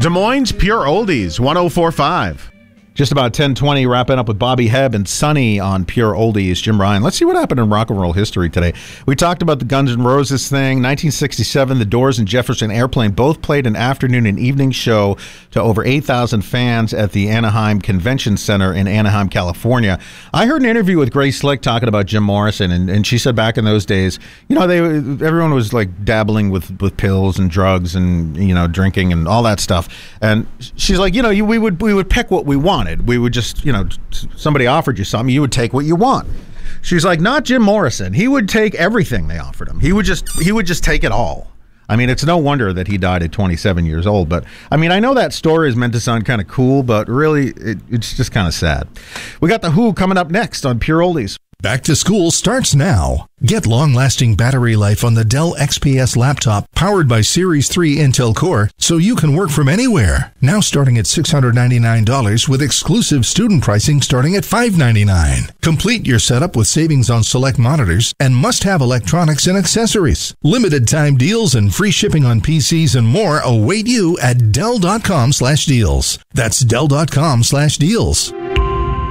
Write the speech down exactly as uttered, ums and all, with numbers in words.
Des Moines Pure Oldies, one oh four point five. Just about ten twenty, wrapping up with Bobby Hebb and Sonny on Pure Oldies. Jim Ryan. Let's see what happened in rock and roll history today. We talked about the Guns N' Roses thing. nineteen sixty-seven, the Doors and Jefferson Airplane both played an afternoon and evening show to over eight thousand fans at the Anaheim Convention Center in Anaheim, California. I heard an interview with Grace Slick talking about Jim Morrison, and, and she said back in those days, you know, they everyone was like dabbling with, with pills and drugs and, you know, drinking and all that stuff. And she's like, you know, you, we would we would pick what we wanted. We would just, you know, somebody offered you something, you would take what you want. She's like, not Jim Morrison. He would take everything they offered him. He would just, he would just take it all. I mean, it's no wonder that he died at twenty-seven years old. But, I mean, I know that story is meant to sound kind of cool, but really, it, it's just kind of sad. We got The Who coming up next on Pure Oldies. Back to school starts now. Get long-lasting battery life on the Dell X P S laptop powered by Series three Intel Core so you can work from anywhere. Now starting at six hundred ninety-nine dollars with exclusive student pricing starting at five hundred ninety-nine dollars. Complete your setup with savings on select monitors and must-have electronics and accessories. Limited time deals and free shipping on P Cs and more await you at Dell dot com slash deals. That's Dell dot com slash deals.